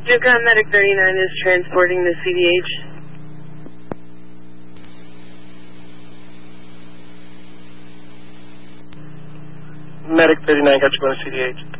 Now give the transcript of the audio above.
Yukon Medic 39 is transporting the CDH. Medic 39 got you going to CDH.